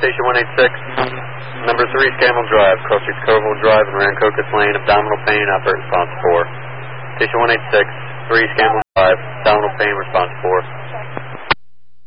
Station 186, number 3 Scammell Drive, Crossings Coville Drive and Rancocas Lane, abdominal pain, upper response 4. Station 186, 3 Scammell Drive, abdominal pain, response 4.